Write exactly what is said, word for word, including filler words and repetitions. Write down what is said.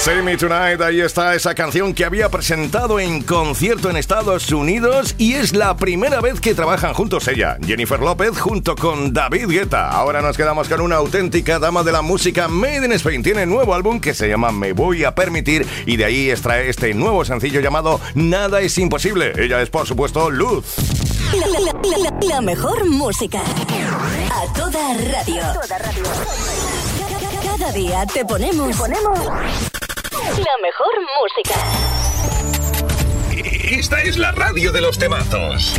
See Me Tonight, ahí está esa canción que había presentado en concierto en Estados Unidos y es la primera vez que trabajan juntos ella, Jennifer López, junto con David Guetta. Ahora nos quedamos con una auténtica dama de la música, Made in Spain. Tiene nuevo álbum que se llama Me Voy a Permitir y de ahí extrae este nuevo sencillo llamado Nada es Imposible. Ella es, por supuesto, Luz. La, la, la, la, la mejor música a toda radio. Toda radio. Cada, cada día te ponemos, te ponemos la mejor música. Esta es la radio de los temazos.